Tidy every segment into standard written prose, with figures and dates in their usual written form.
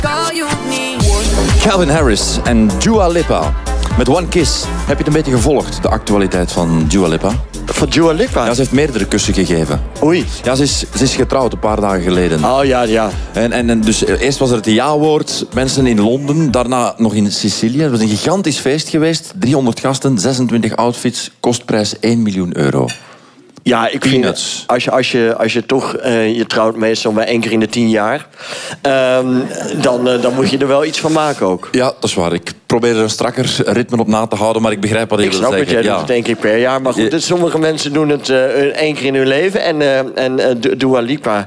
Calvin Harris en Dua Lipa. Met One Kiss. Heb je het een beetje gevolgd, de actualiteit van Dua Lipa? Van Dua Lipa? Ja, ze heeft meerdere kussen gegeven. Oei. Ja, ze is getrouwd een paar dagen geleden. Oh ja. En dus eerst was er het ja-woord, mensen in Londen, daarna nog in Sicilië. Het was een gigantisch feest geweest. 300 gasten, 26 outfits, kostprijs 1 miljoen euro. Ja, ik vind als je toch je trouwt meestal maar 1 keer in de 10 jaar, dan moet je er wel iets van maken ook. Ja, dat is waar. Ik probeer er een strakker ritme op na te houden, maar ik begrijp wat je wil zeggen. Ik snap het, jij doet het 1 keer per jaar. Maar goed, sommige mensen doen het 1 keer in hun leven. En Dua Lipa,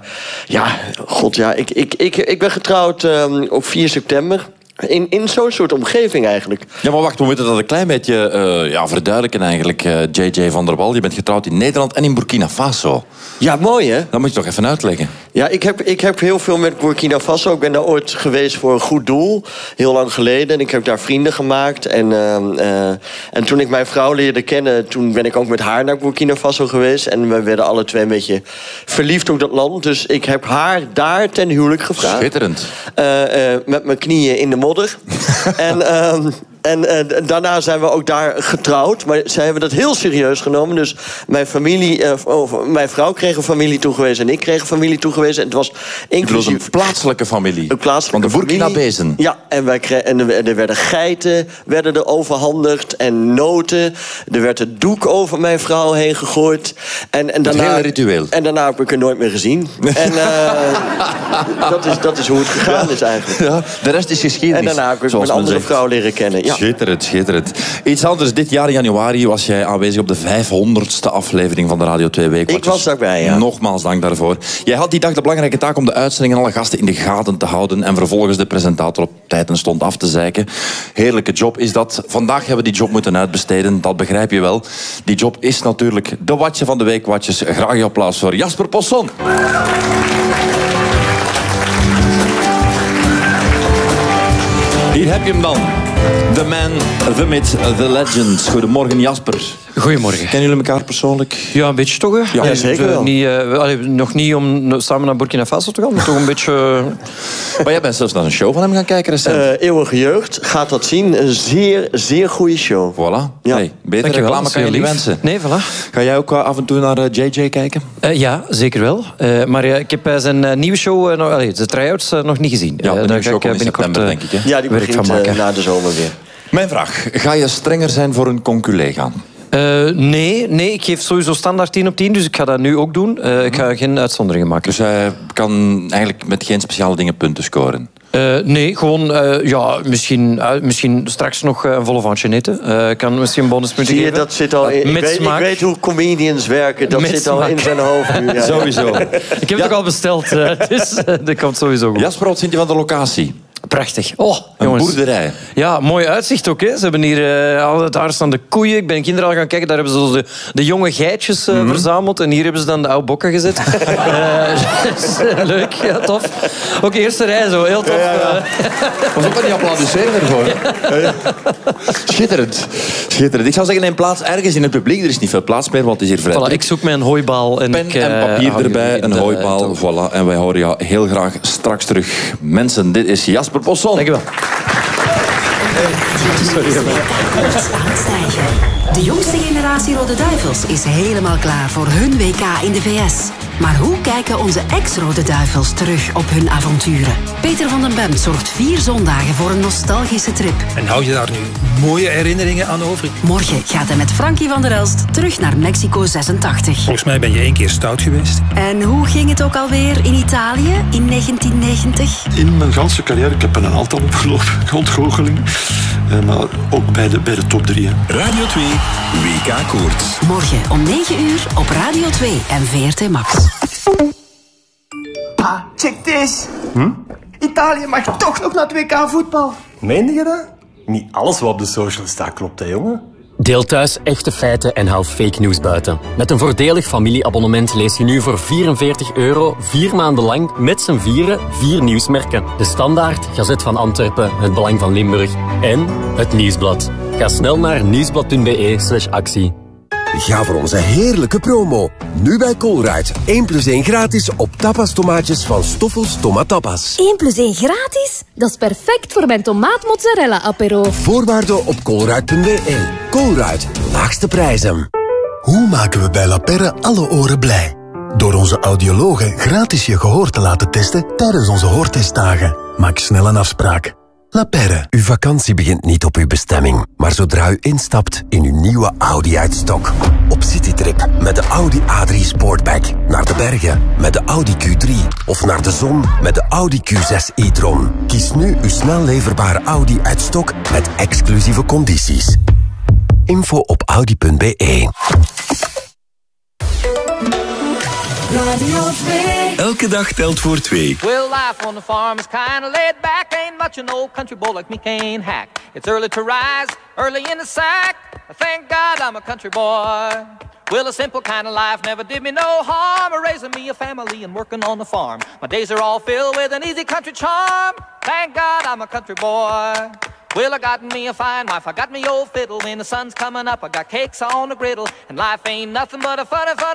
ik ben getrouwd op 4 september. In zo'n soort omgeving eigenlijk. Ja, maar wacht, we moeten dat een klein beetje verduidelijken eigenlijk. JJ van der Wal, je bent getrouwd in Nederland en in Burkina Faso. Ja, mooi hè? Dat moet je toch even uitleggen. Ja, ik heb heel veel met Burkina Faso. Ik ben daar ooit geweest voor een goed doel. Heel lang geleden. En ik heb daar vrienden gemaakt. En toen ik mijn vrouw leerde kennen, toen ben ik ook met haar naar Burkina Faso geweest. En we werden alle twee een beetje verliefd op dat land. Dus ik heb haar daar ten huwelijk gevraagd. Schitterend. Met mijn knieën in de modder. En daarna zijn we ook daar getrouwd. Maar zij hebben dat heel serieus genomen. Dus mijn vrouw kreeg een familie toegewezen en ik kreeg een familie toegewezen. En het was inclusief een plaatselijke familie. Een plaatselijke van de Burkinabezen. Ja, en er werden geiten er overhandigd en noten. Er werd het doek over mijn vrouw heen gegooid. En daarna, het hele ritueel. En daarna heb ik haar nooit meer gezien. En dat is hoe het gegaan is eigenlijk. Ja, de rest is geschiedenis. En daarna heb ik een andere vrouw leren kennen. Ja. Schitterend. Iets anders. Dit jaar in januari was jij aanwezig op de 500ste aflevering van de Radio 2 Weekwatches. Ik was daarbij, ja. Nogmaals dank daarvoor. Jij had die dag de belangrijke taak om de uitzending en alle gasten in de gaten te houden en vervolgens de presentator op tijd en stond af te zeiken. Heerlijke job is dat. Vandaag hebben we die job moeten uitbesteden, dat begrijp je wel. Die job is natuurlijk de watje van de Weekwatches. Graag je applaus voor Jasper Posson. Hier heb je hem dan. The man, the myth, the legend. Goedemorgen Jasper. Goedemorgen. Kennen jullie elkaar persoonlijk? Ja, een beetje toch, hè? Ja, zeker wel. Nog niet om samen naar Burkina Faso te gaan, maar toch een beetje... Maar jij bent zelfs naar een show van hem gaan kijken recent. Eeuwige Jeugd, gaat dat zien. Een zeer, zeer goede show. Voilà. Ja. Hey, beter reclame kan je niet wensen. Nee, voilà. Ga jij ook af en toe naar JJ kijken? Ja, zeker wel. Maar ik heb zijn nieuwe show, de try-outs, nog niet gezien. Ja, de daar show komt in september, denk ik. Hè? Ja, die begint na de zomer weer. Mijn vraag. Ga je strenger zijn voor een conculega? Nee, ik geef sowieso standaard 10 op 10, dus ik ga dat nu ook doen. Ik ga geen uitzonderingen maken. Dus hij kan eigenlijk met geen speciale dingen punten scoren? Nee, gewoon misschien straks nog een volle van eten. Kan misschien bonuspunten geven. Zie je, dat zit al in. Ik weet hoe comedians werken. Dat zit al in zijn hoofd nu. Ja. Sowieso. Ik heb het ook al besteld, dus dat komt sowieso goed. Jasper, wat vind je van de locatie? Prachtig. Een boerderij. Ja, mooi uitzicht ook. Hè. Ze hebben hier, daar staan de koeien. Ik ben kinderen al gaan kijken. Daar hebben ze zo de jonge geitjes verzameld. En hier hebben ze dan de oude bokken gezet. Leuk, ja, tof. Ook eerste rij zo, heel tof. Was ook wel niet applaudisseren ervoor. Ja. Schitterend. Ik zou zeggen, een plaats ergens in het publiek. Er is niet veel plaats meer, want het is hier vrij. Voilà, ik zoek mijn hooibaal. En pen en papier erbij, een hooibaal. Voilà. En wij horen jou heel graag straks terug. Mensen, dit is Jasper Posson. Dank je wel. De jongste generatie Rode Duivels is helemaal klaar voor hun WK in de VS. Maar hoe kijken onze ex-Rode Duivels terug op hun avonturen? Peter van den Bemt zorgt 4 zondagen voor een nostalgische trip. En hou je daar nu mooie herinneringen aan over? Morgen gaat hij met Frankie van der Elst terug naar Mexico 86. Volgens mij ben je 1 keer stout geweest. En hoe ging het ook alweer in Italië in 1990? In mijn ganse carrière, ik heb er een aantal opgelopen, ontgoocheling. Maar ook bij de top 3. Hè. Radio 2, WK Koorts. Morgen om 9 uur op Radio 2 en VRT Max. Pa, check this. Italië mag toch nog naar het WK voetbal. Meende je dat? Niet alles wat op de social staat klopt, hè, jongen? Deel thuis echte feiten en hou fake news buiten. Met een voordelig familieabonnement lees je nu voor €44 4 maanden lang met z'n vieren 4 nieuwsmerken. De Standaard, Gazet van Antwerpen, Het Belang van Limburg en Het Nieuwsblad. Ga snel naar nieuwsblad.be/actie. Ga voor onze heerlijke promo. Nu bij Colruyt. 1 + 1 gratis op tapas tomaatjes van Stoffels Tomatapas. 1 + 1 gratis? Dat is perfect voor mijn tomaat-mozzarella apero. Voorwaarden op colruyt.be. Colruyt, laagste prijzen. Hoe maken we bij La Perre alle oren blij? Door onze audiologen gratis je gehoor te laten testen tijdens onze hoortestdagen. Maak snel een afspraak. La Perre. Uw vakantie begint niet op uw bestemming, maar zodra u instapt in uw nieuwe Audi uit-stok. Op citytrip met de Audi A3 Sportback. Naar de bergen met de Audi Q3. Of naar de zon met de Audi Q6 e-tron. Kies nu uw snel leverbare Audi uit-stok met exclusieve condities. Info op audi.be. Radio 2. Elke dag telt voor 2. Well, life on the farm is kinda laid back. Ain't much an old country boy like me can't hack. It's early to rise, early in the sack. Thank God I'm a country boy. Well, a simple kind of life never did me no harm. Raising me a family and working on the farm. My days are all filled with an easy country charm. Thank God I'm a country boy. Well, I got me a fine wife, I got me old fiddle. When the sun's coming up, I got cakes on the griddle. And life ain't nothing but a funny